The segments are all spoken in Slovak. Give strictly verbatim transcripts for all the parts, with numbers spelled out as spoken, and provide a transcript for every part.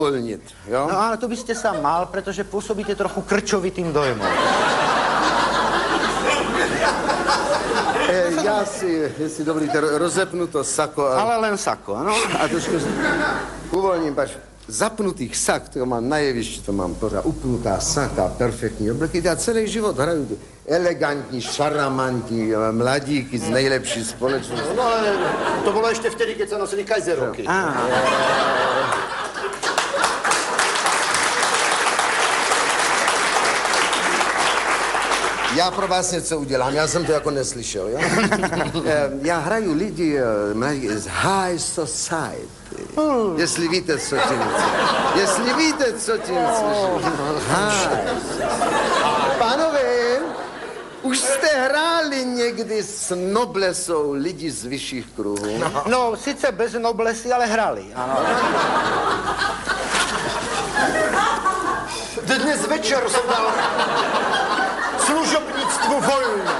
uvoľniť, jo? No ale to by ste sa mal, pretože pôsobíte trochu krčovitým dojmom. E, ja si, si dovolíte, rozepnú to sako a... Ale len sako, no. A trošku uvoľním, pač, zapnutých sak, ktorého mám na jevišti, to mám pořád upnutá saka, perfektní obleky. A celý život hrajú elegantní, šaramantní, mladíky z nejlepší společnosti. No ale to bolo ešte vtedy, keď sa nosili kajzerovky. Á. Já pro vás něco udělám, já jsem to jako neslyšel, jo? Já hraju lidi mladí z high society. Jestli víte, co tím Jestli víte, co tím slyším. High. Pánové, už jste hráli někdy s noblesou lidi z vyšších kruhů? No, no sice bez noblesy, ale hrali. Ano. Dnes večer som dal služobníctvu voľno.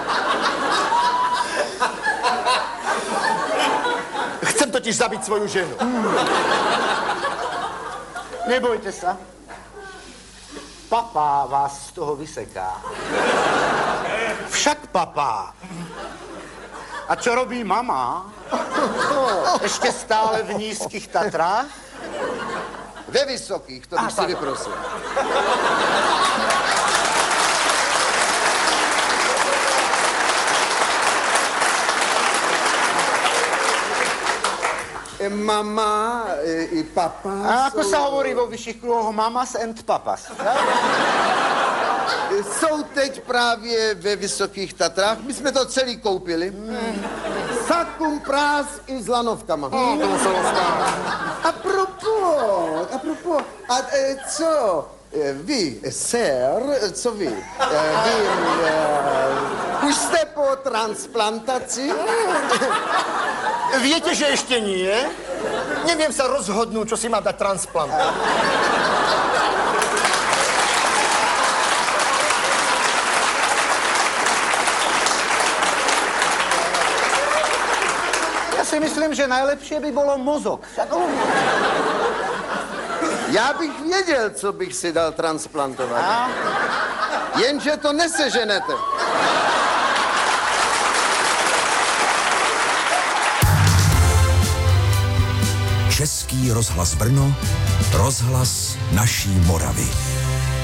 Chcem totiž zabiť svoju ženu. Nebojte sa. Papa vás z toho vyseká. Však, papá. A čo robí mama? Ešte stále v nízkych Tatrách? Ve vysokých, to bych si vyprosil. E, mama e, i papa A ako jsou, sa hovorí vo vyšších kruhoch? Mamas and papas. jsou teď právě ve Vysokých Tatrách. My jsme to celý koupili. Mm. Sakum prás i s lanovkama. No, to muselo stáť. A propos, a propos, a e, co e, vy, sir, co vy? E, vy e, už jste po transplantaci? Viete, že ešte nie? Neviem sa rozhodnúť, čo si mám dať transplant. Ja si myslím, že najlepšie by bolo mozog. Já bych věděl, co bych si dal transplantovat. A? Jenže to neseženete. Český rozhlas Brno, rozhlas naší Moravy.